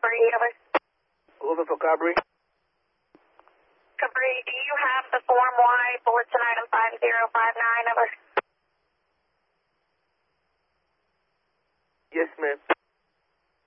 Cabri, over. Over for Cabri. Cabri, do you have the Form Y, bulletin item 5059, over?